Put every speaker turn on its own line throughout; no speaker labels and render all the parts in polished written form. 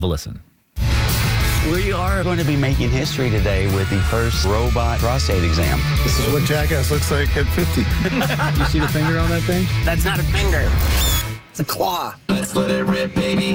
a listen.
We are going to be making history today with the first robot prostate exam.
This is what Jackass looks like at 50.
You see the finger on that thing?
That's not a finger. It's a claw.
Let's let it rip, baby.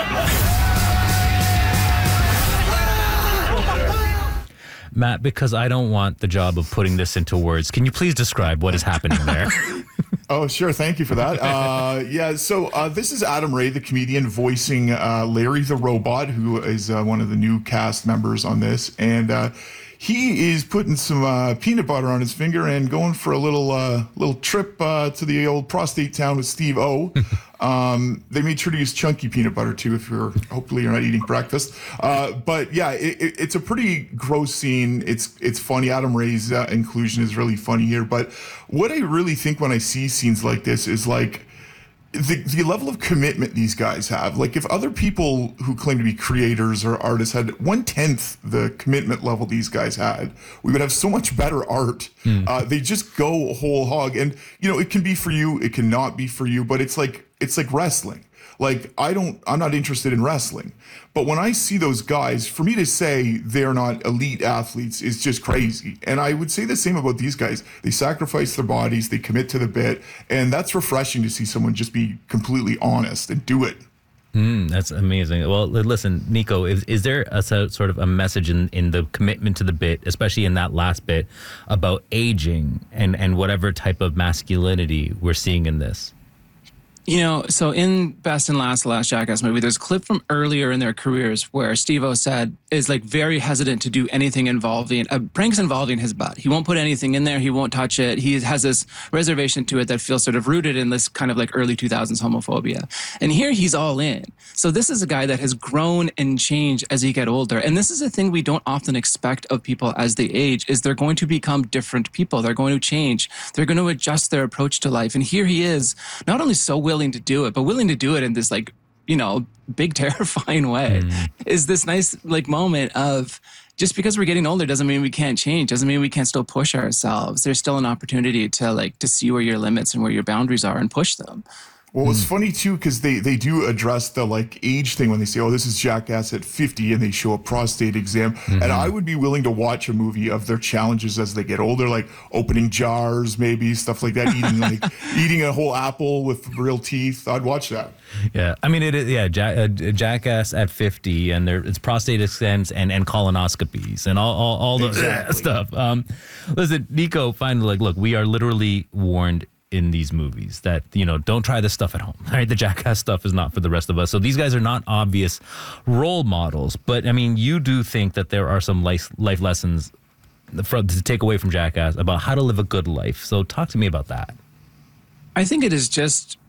Matt, because I don't want the job of putting this into words, can you please describe what is happening there?
Oh, sure. Thank you for that. So this is Adam Ray, the comedian, voicing Larry the Robot, who is one of the new cast members on this. And he is putting some peanut butter on his finger and going for a little trip to the old prostate town with Steve O. They made sure to use chunky peanut butter too, hopefully you're not eating breakfast. But yeah, it's a pretty gross scene. It's funny. Adam Ray's inclusion is really funny here. But what I really think when I see scenes like this is like the level of commitment these guys have. Like if other people who claim to be creators or artists had 1/10 the commitment level these guys had, we would have so much better art. They just go whole hog. And it can be for you, it cannot be for you, but it's like wrestling. Like I'm not interested in wrestling, but when I see those guys, for me to say they're not elite athletes is just crazy. And I would say the same about these guys. They sacrifice their bodies, they commit to the bit, and that's refreshing to see someone just be completely honest and do it.
That's amazing. Well, listen, Nico, is there a sort of a message in the commitment to the bit, especially in that last bit, about aging and whatever type of masculinity we're seeing in this?
So in Best and Last Jackass movie, there's a clip from earlier in their careers where Steve-O is like very hesitant to do anything involving pranks involving his butt. He won't put anything in there. He won't touch it. He has this reservation to it that feels sort of rooted in this kind of like early 2000s homophobia. And here he's all in. So this is a guy that has grown and changed as he get older. And this is a thing we don't often expect of people as they age, is they're going to become different people. They're going to change. They're going to adjust their approach to life. And here he is, not only so willing to do it, but willing to do it in this big terrifying way. Is this nice moment of just because we're getting older doesn't mean we can't change, doesn't mean we can't still push ourselves. There's still an opportunity to see where your limits and where your boundaries are and push them.
Well, it's funny too, because they do address the age thing when they say, oh, this is Jackass at 50, and they show a prostate exam. And I would be willing to watch a movie of their challenges as they get older, like opening jars, maybe stuff like that, eating a whole apple with real teeth. I'd watch that.
Yeah, I mean, Jackass at 50, and it's prostate exams and colonoscopies and all the stuff. Listen, Nico, finally, look, we are literally warned in these movies that, don't try this stuff at home. All right, the Jackass stuff is not for the rest of us. So these guys are not obvious role models. But, I mean, you do think that there are some life lessons to take away from Jackass about how to live a good life. So talk to me about that.
I think it is just,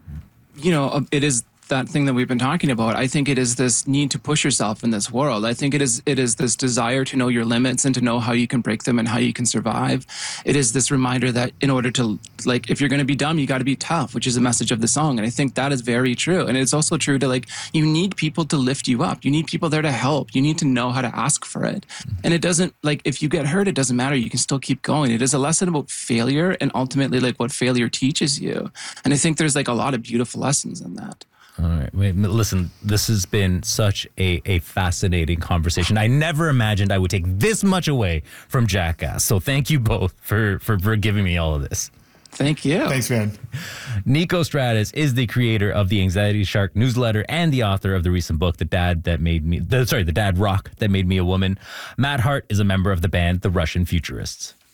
it is that thing that we've been talking about. I think it is this need to push yourself in this world. I think it is this desire to know your limits and to know how you can break them and how you can survive. It is this reminder that in order to, if you're going to be dumb, you got to be tough, which is the message of the song. And I think that is very true. And it's also true to you need people to lift you up. You need people there to help. You need to know how to ask for it. And it doesn't, if you get hurt, it doesn't matter. You can still keep going. It is a lesson about failure and ultimately what failure teaches you. And I think there's a lot of beautiful lessons in that.
All right. Wait, listen, this has been such a fascinating conversation. I never imagined I would take this much away from Jackass. So thank you both for giving me all of this.
Thank you.
Thanks, man.
Nico Stratus is the creator of the Anxiety Shark newsletter and the author of the recent book, The Dad Rock That Made Me a Woman. Matt Hart is a member of the band The Russian Futurists.